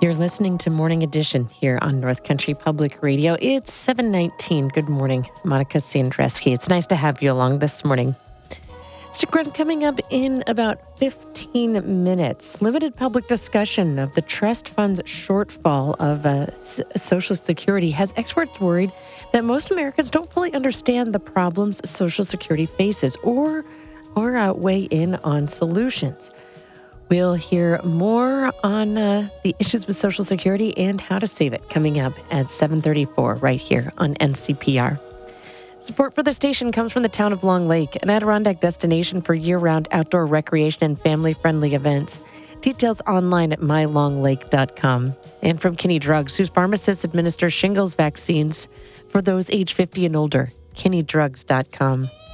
You're listening to Morning Edition here on North Country Public Radio. It's 7:19. Good morning, Monica Sandreski. It's nice to have you along this morning. Stick around. Coming up in about 15 minutes. Limited public discussion of the trust fund's shortfall of Social Security has experts worried that most Americans don't fully understand the problems Social Security faces or weigh in on solutions. We'll hear more on the issues with Social Security and how to save it coming up at 7:34 right here on NCPR. Support for the station comes from the town of Long Lake, an Adirondack destination for year-round outdoor recreation and family-friendly events. Details online at mylonglake.com. And from Kinney Drugs, whose pharmacists administer shingles vaccines for those age 50 and older. KinneyDrugs.com.